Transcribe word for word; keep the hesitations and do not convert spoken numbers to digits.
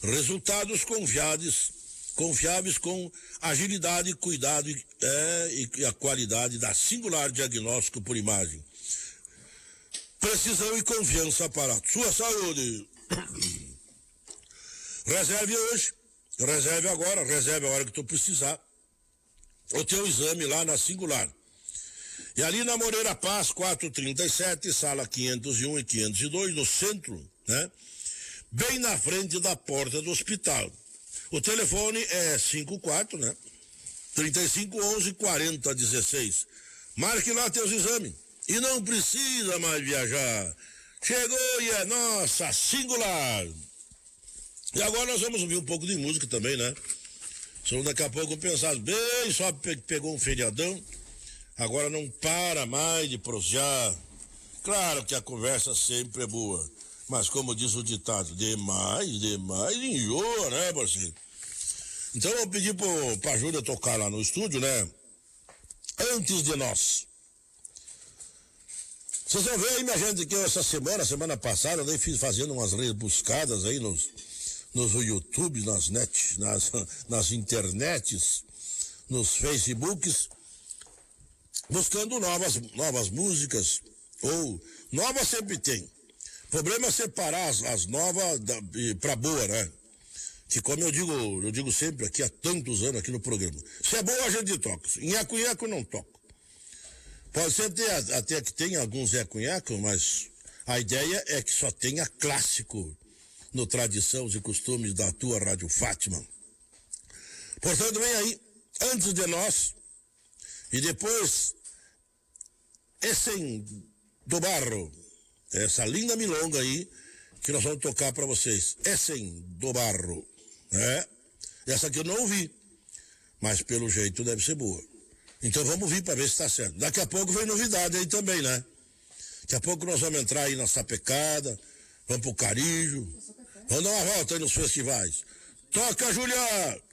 Resultados confiáveis, confiáveis com agilidade, cuidado e, é, e a qualidade da Singular Diagnóstico por Imagem. Precisão e confiança para a sua saúde. Reserve hoje, reserve agora, reserve a hora que tu precisar o teu exame lá na Singular. E ali na Moreira Paz, quatrocentos e trinta e sete, sala quinhentos e um e quinhentos e dois, no centro, né? Bem na frente da porta do hospital. O telefone é cinquenta e quatro, né? trinta e cinco, onze, quarenta, dezesseis. Marque lá teus exames. E não precisa mais viajar. Chegou e é nossa Singular. E agora nós vamos ouvir um pouco de música também, né? Só daqui a pouco pensar bem, só pegou um feriadão. Agora não para mais de prosear. Claro que a conversa sempre é boa. Mas como diz o ditado, demais, demais, enjoa, né, parceiro? Então eu vou pedir pro, pra Júlia tocar lá no estúdio, né? Antes de Nós. Vocês vão ver aí, minha gente, que eu, essa semana, semana passada, eu nem fiz fazendo umas rebuscadas aí nos, nos YouTube, nas net, nas, nas internets, nos Facebooks, buscando novas, novas músicas, ou novas sempre tem. O problema é separar as, as novas da, pra boa, né? Que como eu digo, eu digo sempre aqui há tantos anos aqui no programa, se é boa a gente toca, nhaco-nhaco não toca. Pode ser até, até que tenha alguns nhaco-nhaco, mas a ideia é que só tenha clássico no Tradições e Costumes da tua Rádio Fátima. Portanto, vem aí, Antes de Nós, e depois Essem do Barro, essa linda milonga aí que nós vamos tocar para vocês. Essem do Barro, né? Essa aqui eu não ouvi, mas pelo jeito deve ser boa. Então vamos vir para ver se está certo. Daqui a pouco vem novidade aí também, né? Daqui a pouco nós vamos entrar aí na Sapecada, vamos pro Carijo, vamos dar uma volta aí nos festivais. Toca, Júlia!